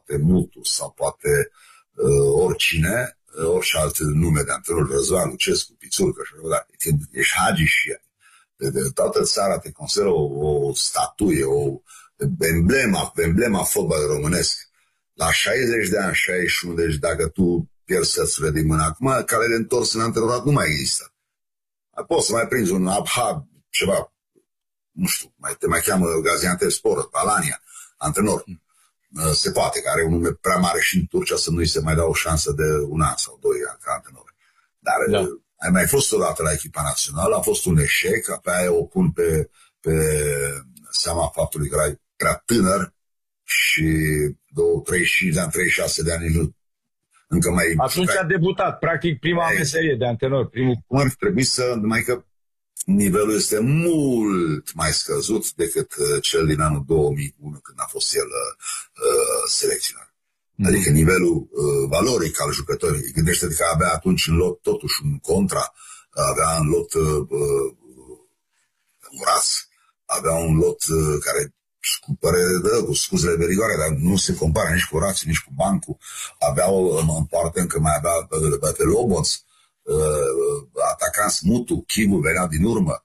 poate Mutu sau poate oricine, orice alt nume de antrenor, Răzvan, Lucescu, Pițurcă și așa, când ești Hagi și de toată țara te consideră o statuie, o emblema fotbalului românesc. La 60 de ani, 61, deci dacă tu pierzi sățurile din mână, acum care de întors în antrenorat nu mai există. Poți să mai prinzi un Abhab, ceva, nu știu, te mai cheamă Gaziantep Sport, Alania, antrenor. Se poate, că are un nume prea mare și în Turcia să nu-i se mai dea o șansă de un an sau 2 ani ca antrenor. Dar ai mai fost odată la echipa națională, a fost un eșec, apoi aia o pun pe seama faptului că erai prea tânăr și 35 de ani, 36 de ani încă mai... Atunci a debutat, practic, prima meserie de antrenor. Ar trebui să... Numai că nivelul este mult mai scăzut decât cel din anul 2001, când a fost el selecționar. Adică nivelul valoric al jucătorii. Gândește-te că avea atunci în lot totuși un Contra, avea în lot Muraț, avea un lot care, cu scuzele de rigoare, dar nu se compară nici cu Rațiu, nici cu Bancu. Aveau în parte încă mai avea pe Loboț, atacanți Mutu, Chivu venea din urmă,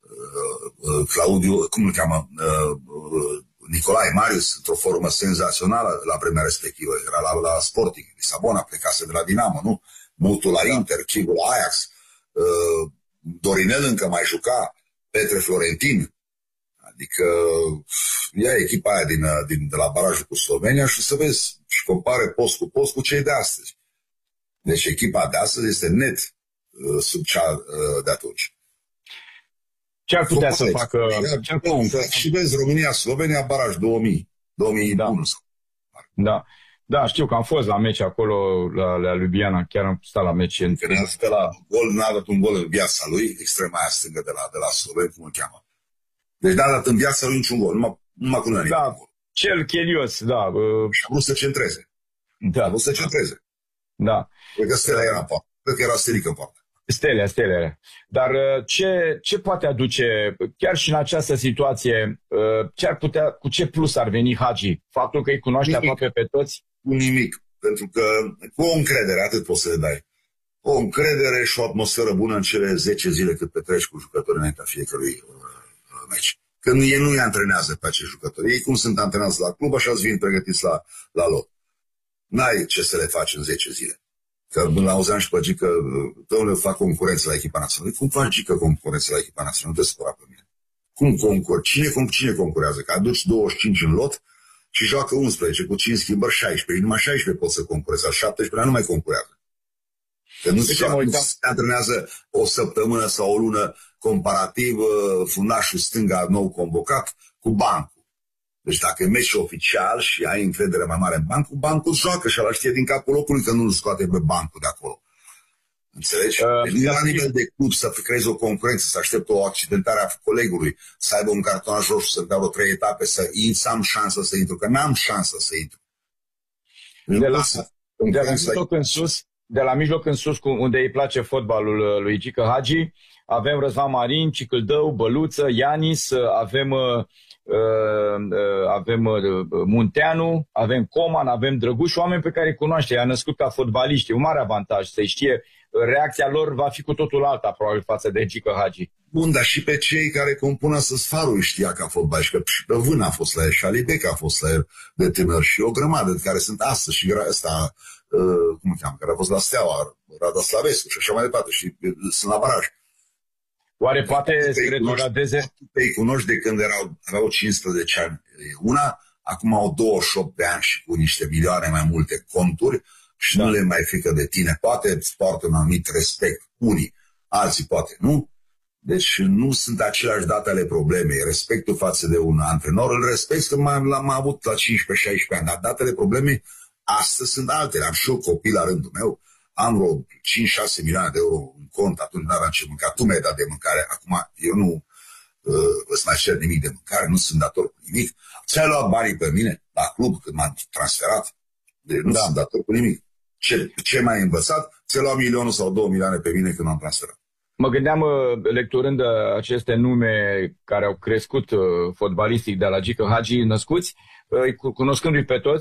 Claudiu, cum îl cheamă, Nicolae Marius, într-o formă senzațională la vremea respectivă, era la Sporting Lisabona, plecase de la Dinamo, nu? Mutu la Inter, Chivu la Ajax, Dorinel încă mai juca, Petre Florentin, adică ia echipa aia de la barajul cu Slovenia și să vezi și compare post cu post cu cei de astăzi. Deci echipa de astăzi este net sub cea de atunci. Ce ar putea să facă? Și vezi, România-Slovenia, baraj 2000, 2001. Da, știu că am fost la meci acolo, la Ljubljana, chiar am stat la meci. Când a stat la gol, n-a dat un gol în viața lui, extrema aia stângă de la Sloveni, cum îl cheamă. Deci n-a dat în viața lui niciun gol, numai cu nării. Da, cel chelios, da. Și a vrut să centreze. Da. A vrut să centreze. Da. Cred că Stelea era în poartă. Cred că era Stelică în poartă. Stelea. Dar ce poate aduce, chiar și în această situație, cu ce plus ar veni Hagi? Faptul că îi cunoaște aproape pe toți? Cu nimic. Pentru că cu o încredere, atât poți să le dai. O încredere și o atmosferă bună în cele 10 zile cât petreci cu jucătorii înaintea fiecărui meci. Când ei nu îi antrenează pe acești jucători. Ei cum sunt antrenați la club, așa îți vin pregătiți la lot. N-ai ce să le faci în 10 zile. Că l-auzeam și pe Gică, domnule, fac concurență la echipa națională. Cum faci, Gică, concurență la echipa națională? Nu te supăra pe mine. Cum concur? Cine concurează? Că aduci 25 în lot și joacă 11 cu 5 schimbări 16. Numai 16 pot să concureze. Al 17 nu mai concurează. Că nu se antrenează o săptămână sau o lună comparativ fundașul stânga nou convocat cu bancul. Deci dacă mergi oficial și ai încredere mai mare în bancul joacă și ăla știe din capul locului că nu îl scoate pe bancul de acolo. Înțelegi? Deci nu la nivel de club să creezi o concurență, să aștepți o accidentare a colegului, să aibă un cartonaj roșu, să dea o 3 etape, să am șansă să intru, că n-am șansă să intru. De la mijloc în sus, unde îi place fotbalul lui Gică Hagi, avem Răzvan Marin, Cicâldău, Băluță, Ianis, avem Munteanu, avem Coman, avem Drăguș, oameni pe care îi cunoaște, i-a născut ca fotbaliști, e un mare avantaj, să știe, reacția lor va fi cu totul alta, probabil, față de Gică Hagi. Bun, dar și pe cei care compun Sfarul știa că a fost băiat, că și pe Vân a fost la el, și Alibec a fost la el de tânăr și o grămadă care sunt astăzi și ăsta, cum îl cheamă, care a fost la Steaua, Rada Slavescu și așa mai departe și sunt la baraj. Oare poate să retrogradeze? Te-i cunoști de când aveau 15 ani. Una, acum au 28 de ani și cu niște milioane mai multe conturi și nu le mai frică de tine. Poate îți poartă un anumit respect. Unii, alții poate nu. Deci nu sunt aceleași date ale problemei. Respectul față de un antrenor îl respect că l-am avut la 15-16 ani, dar datele problemei astăzi sunt altele. Am și eu copii la rândul meu. Am vreo 5-6 milioane de euro în cont, atunci n-aveam ce mânca. Tu mi-ai dat de mâncare, acum eu nu îți mai cer nimic de mâncare, nu sunt dator cu nimic. Ți-ai luat banii pe mine la club când m-am transferat, deci nu sunt dator cu nimic. Ce m-ai învățat? Ți-ai luat 1 milion sau 2 milioane pe mine când m-am transferat. Mă gândeam, lecturând aceste nume care au crescut fotbalistic de la Gică Hagi născuți, cunoscându-i pe toți,